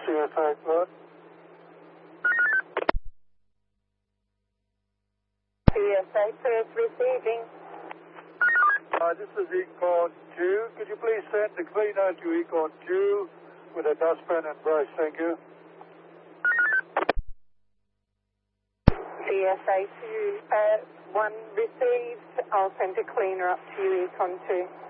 CSA, what? CSA first receiving. This is Econ 2. Could you please send the cleaner to Econ 2 with a dustpan and brush? Thank you. CSA 2, 1 received. I'll send a cleaner up to you, Econ 2.